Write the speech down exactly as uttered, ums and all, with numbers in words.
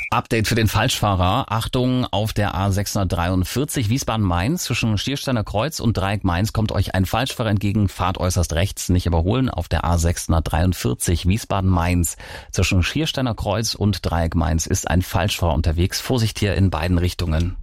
Update für den Falschfahrer. Achtung, auf der A sechshundertdreiundvierzig Wiesbaden-Mainz zwischen Stiersteiner Kreuz und Dreieck Mainz kommt euch ein Falschfahrer entgegen. Fahrt äußerst rechts, nicht überholen. Auf der A sechshundertdreiundvierzig Wiesbaden-Mainz zwischen Stiersteiner Kreuz und Dreieck Mainz ist ein Falschfahrer unterwegs. Vorsicht hier in beiden Richtungen.